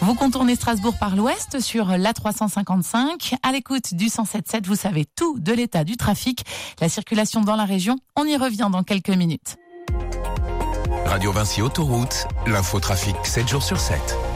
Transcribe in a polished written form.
Vous contournez Strasbourg par l'ouest sur l'A355. À l'écoute du 107.7, vous savez tout de l'état du trafic, la circulation dans la région. On y revient dans quelques minutes. Radio Vinci Autoroute, l'infotrafic 7 jours sur 7.